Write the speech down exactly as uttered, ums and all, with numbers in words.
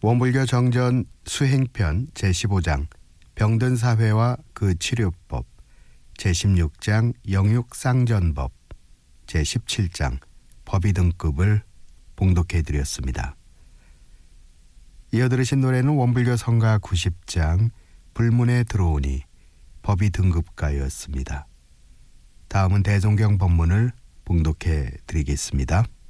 원불교 정전 수행편 제십오 장 병든 사회와 그 치료법, 제십육 장 영육상전법, 제십칠 장 법의 등급을 봉독해드렸습니다. 이어 들으신 노래는 원불교 성가 구십 장 불문에 들어오니 법의 등급가였습니다. 다음은 대종경 법문을 봉독해드리겠습니다.